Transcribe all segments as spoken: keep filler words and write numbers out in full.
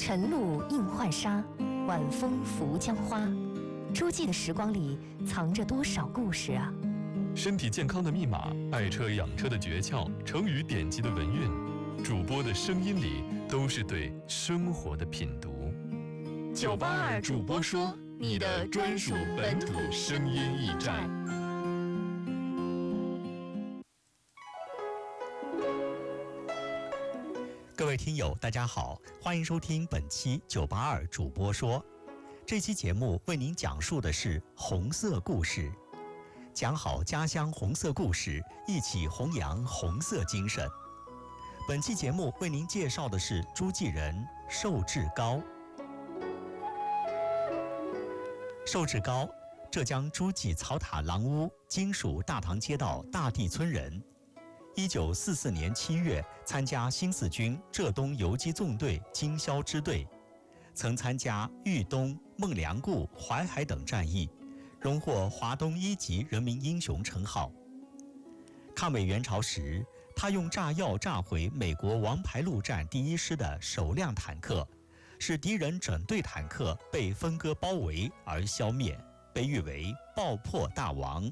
晨露映浣纱，晚风拂江花。诸暨的时光里藏着多少故事啊！ 身体健康的密码，爱车养车的诀窍，成语典籍的文韵，主播的声音里都是对生活的品读。 九八二主播说，你的专属本土声音驿站。 各位听友，大家好，欢迎收听本期九八二主播说。这期节目为您讲述的是红色故事，讲好家乡红色故事，一起弘扬红色精神。本期节目为您介绍的是诸暨人寿志高。寿志高，浙江诸暨草塔郎屋金属大塘街道大地村人。一九四四年七月，参加新四军浙东游击纵队经销支队，曾参加豫东、孟良崮、淮海等战役，荣获华东一级人民英雄称号。抗美援朝时，他用炸药炸毁美国王牌陆战第一师的首辆坦克，使敌人整队坦克被分割包围而消灭，被誉为爆破大王。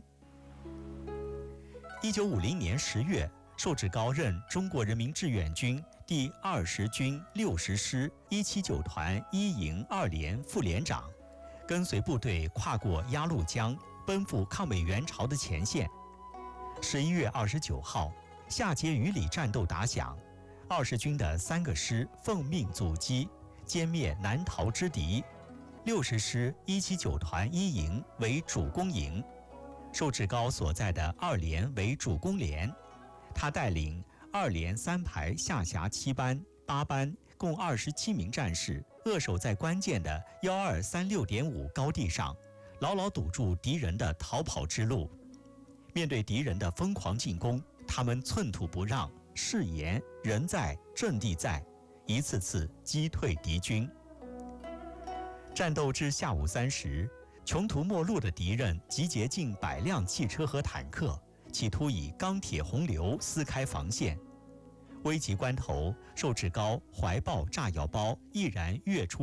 一九五零年十月，寿志高任中国人民志愿军第二十军六十师一七九团一营二连副连长，跟随部队跨过鸭绿江，奔赴抗美援朝的前线。十一月二十九号，夏桀榆里战斗打响，二十军的三个师奉命阻击，歼灭南逃之敌。六十师一七九团一营为主攻营，寿志高所在的二连为主攻连。他带领二连三排下辖七班、八班，共二十七名战士，扼守在关键的幺二三六点五高地上，牢牢堵住敌人的逃跑之路。面对敌人的疯狂进攻，他们寸土不让，誓言人在阵地在，一次次击退敌军。战斗至下午三时，穷途末路的敌人集结近百辆汽车和坦克，企图以钢铁洪流撕开防线。危急关头，寿志高怀抱炸药包，毅然跃出